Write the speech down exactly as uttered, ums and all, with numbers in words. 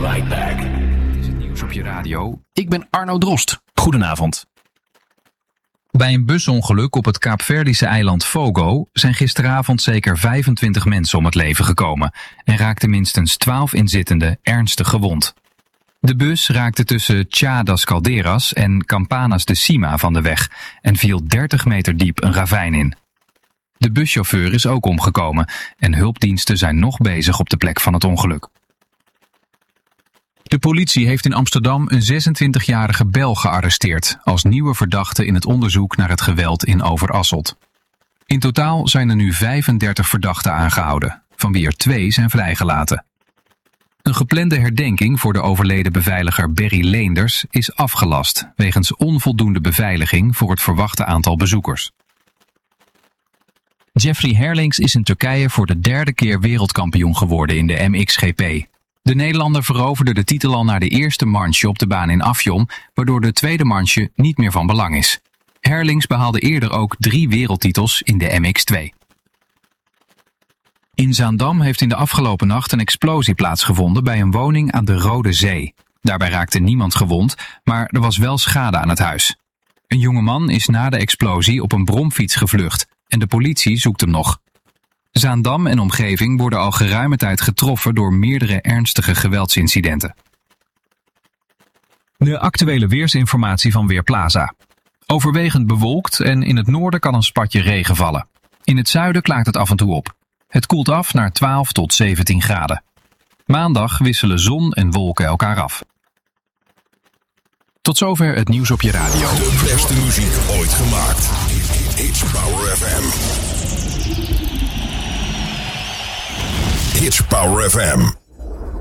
right back. Dit is het nieuws op je radio. Ik ben Arno Drost. Goedenavond. Bij een busongeluk op het Kaapverdische eiland Fogo zijn gisteravond zeker vijfentwintig mensen om het leven gekomen en raakten minstens twaalf inzittenden ernstig gewond. De bus raakte tussen Chá das Caldeiras en Campanas de Cima van de weg en viel dertig meter diep een ravijn in. De buschauffeur is ook omgekomen en hulpdiensten zijn nog bezig op de plek van het ongeluk. De politie heeft in Amsterdam een zesentwintigjarige Belg gearresteerd als nieuwe verdachte in het onderzoek naar het geweld in Overasselt. In totaal zijn er nu vijfendertig verdachten aangehouden, van wie er twee zijn vrijgelaten. Een geplande herdenking voor de overleden beveiliger Berry Leenders is afgelast wegens onvoldoende beveiliging voor het verwachte aantal bezoekers. Jeffrey Herlings is in Turkije voor de derde keer wereldkampioen geworden in de M X G P. De Nederlander veroverde de titel al na de eerste manche op de baan in Afyon, waardoor de tweede manche niet meer van belang is. Herlings behaalde eerder ook drie wereldtitels in de M X twee. In Zaandam heeft in de afgelopen nacht een explosie plaatsgevonden bij een woning aan de Rode Zee. Daarbij raakte niemand gewond, maar er was wel schade aan het huis. Een jongeman is na de explosie op een bromfiets gevlucht en de politie zoekt hem nog. Zaandam en omgeving worden al geruime tijd getroffen door meerdere ernstige geweldsincidenten. De actuele weersinformatie van Weerplaza. Overwegend bewolkt en in het noorden kan een spatje regen vallen. In het zuiden klaart het af en toe op. Het koelt af naar twaalf tot zeventien graden. Maandag wisselen zon en wolken elkaar af. Tot zover het nieuws op je radio. De beste muziek ooit gemaakt. Hits Power F M. Hits Power F M.